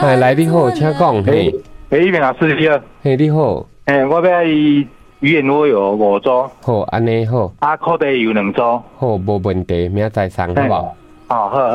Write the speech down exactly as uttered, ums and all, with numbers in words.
哎，来你好，请讲。嘿， 嘿，那边啊，司机啊。 嘿，你好。 嘿，我要语言我有五组。 好，安尼好。 啊，烤地有两组。 好，无问题，明仔载送好不好？ 好好。